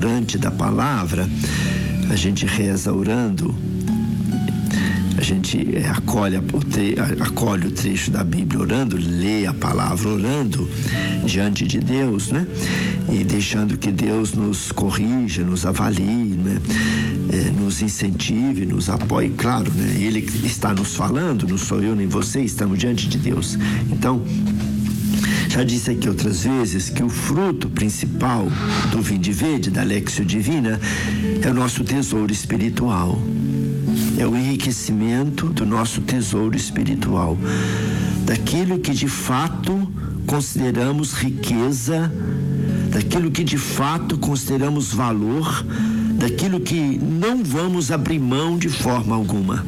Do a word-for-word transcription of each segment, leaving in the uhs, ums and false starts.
orante da palavra, a gente reza orando, a gente acolhe, acolhe o trecho da Bíblia orando, lê a palavra orando diante de Deus, né? E deixando que Deus nos corrija, nos avalie, né? É, nos incentive, nos apoie, claro, né? Ele está nos falando, não sou eu nem você, estamos diante de Deus. Então, já disse aqui outras vezes que o fruto principal do Vinde Vede, da Lectio Divina, é o nosso tesouro espiritual. É o enriquecimento do nosso tesouro espiritual, daquilo que de fato consideramos riqueza, daquilo que de fato consideramos valor, daquilo que não vamos abrir mão de forma alguma.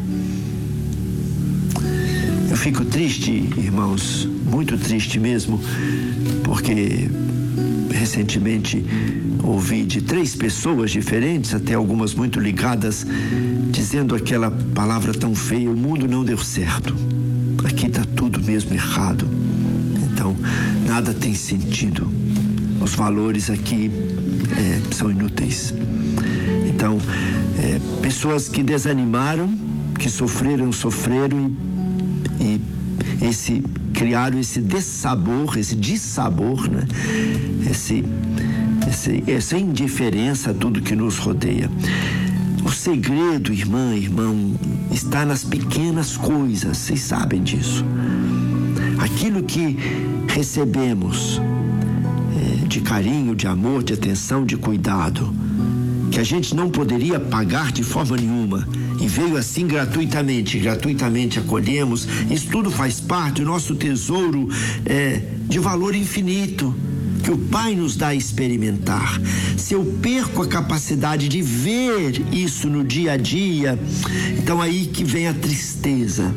Eu fico triste, irmãos, muito triste mesmo, porque recentemente ouvi de três pessoas diferentes, até algumas muito ligadas, dizendo aquela palavra tão feia: o mundo não deu certo, aqui está tudo mesmo errado, então nada tem sentido, os valores aqui é, são inúteis. Então, é, pessoas que desanimaram, que sofreram, sofreram e, e esse, criaram esse dessabor, esse dissabor, né? Esse, esse, essa indiferença a tudo que nos rodeia. O segredo, irmã, irmão, está nas pequenas coisas, vocês sabem disso. Aquilo que recebemos é, de carinho, de amor, de atenção, de cuidado, que a gente não poderia pagar de forma nenhuma, e veio assim gratuitamente, gratuitamente acolhemos, isso tudo faz parte do nosso tesouro é, de valor infinito, que o Pai nos dá a experimentar. Se eu perco a capacidade de ver isso no dia a dia, então aí que vem a tristeza.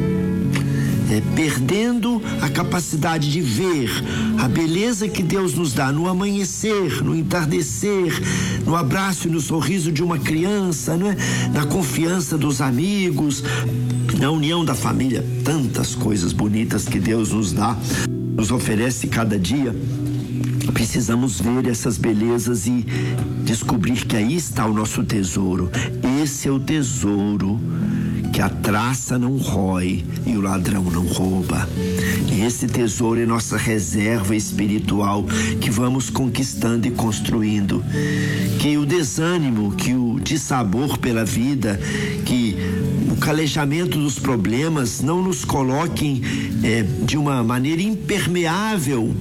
É, perdendo a capacidade de ver a beleza que Deus nos dá no amanhecer, no entardecer, no abraço e no sorriso de uma criança, não é? Na confiança dos amigos, na união da família, tantas coisas bonitas que Deus nos dá, nos oferece cada dia. Precisamos ver essas belezas e descobrir que aí está o nosso tesouro. Esse é o tesouro que a traça não rói e o ladrão não rouba. E esse tesouro é nossa reserva espiritual que vamos conquistando e construindo. Que o desânimo, que o dissabor pela vida, que o calejamento dos problemas não nos coloquem é, de uma maneira impermeável,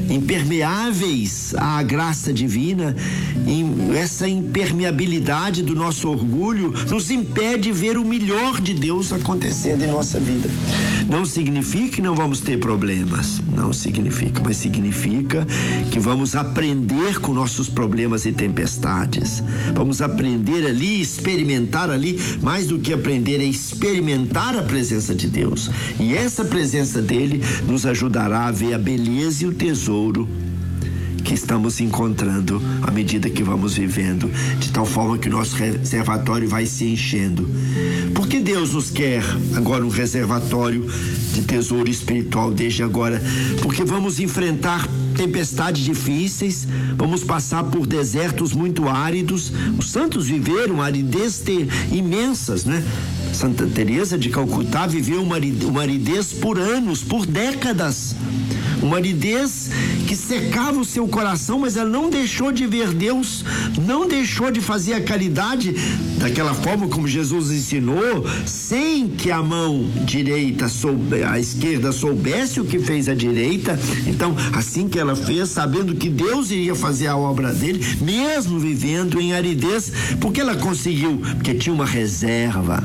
impermeáveis à graça divina. Essa impermeabilidade do nosso orgulho nos impede de ver o melhor de Deus acontecendo em nossa vida. Não significa que não vamos ter problemas, não significa, mas significa que vamos aprender com nossos problemas e tempestades. Vamos aprender ali, experimentar ali, mais do que aprender, é experimentar a presença de Deus. E essa presença dele nos ajudará a ver a beleza e o tesouro que estamos encontrando à medida que vamos vivendo, de tal forma que o nosso reservatório vai se enchendo. Por que Deus nos quer agora um reservatório de tesouro espiritual desde agora? Porque vamos enfrentar tempestades difíceis, vamos passar por desertos muito áridos. Os santos viveram aridez imensas, né? Santa Teresa de Calcutá viveu uma aridez por anos, por décadas. Uma aridez que secava o seu coração, mas ela não deixou de ver Deus, não deixou de fazer a caridade daquela forma como Jesus ensinou, sem que a mão direita, soube, a esquerda soubesse o que fez a direita. Então, assim que ela fez, sabendo que Deus iria fazer a obra dele, mesmo vivendo em aridez, porque ela conseguiu, porque tinha uma reserva.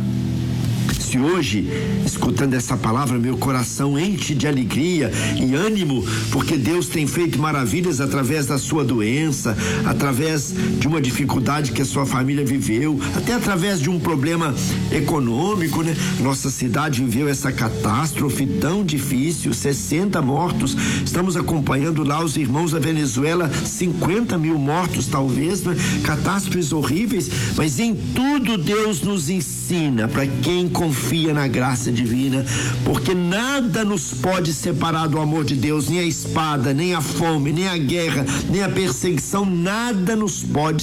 Se hoje, escutando essa palavra, meu coração enche de alegria e ânimo, porque Deus tem feito maravilhas através da sua doença, através de uma dificuldade que a sua família viveu, até através de um problema econômico, né? Nossa cidade viveu essa catástrofe tão difícil, sessenta mortos. Estamos acompanhando lá os irmãos da Venezuela, cinquenta mil mortos talvez, né? Catástrofes horríveis, mas em tudo Deus nos ensina, para quem confia na graça divina, porque nada nos pode separar do amor de Deus, nem a espada, nem a fome, nem a guerra, nem a perseguição, nada nos pode